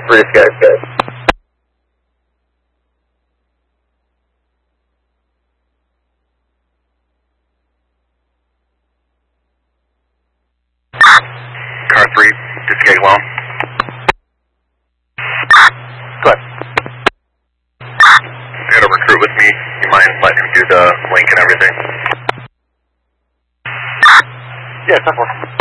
3 Sky. Car 3, to Skagwell. Go ahead. I got a recruit with me. You mind letting him do the link and everything? Yeah, 10-4.